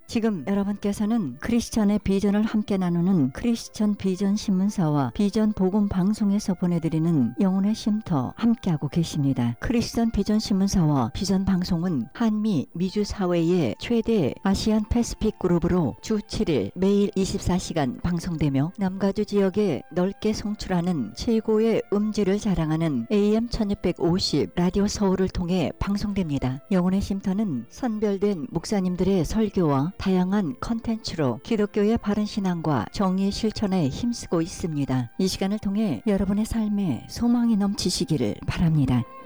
지금 여러분께서는 크리스천의 비전을 함께 나누는 크리스천 비전 신문사와 비전 복음 방송에서 보내드리는 영혼의 쉼터 함께하고 계십니다. 크리스천 비전 신문사와 비전 방송은 한미 미주 사회의 최대 아시안 패시픽 그룹으로 주 7일 매일 24시간 방송되며 남가주 지역에 넓게 송출하는 최고의 음질을 자랑하는 AM 1650 라디오 서울을 통해 방송됩니다. 영혼의 쉼터는 선별된 목사님들의 설교와 다양한 컨텐츠로 기독교의 바른 신앙과 정의의 실천에 힘쓰고 있습니다. 이 시간을 통해 여러분의 삶에 소망이 넘치시기를 바랍니다.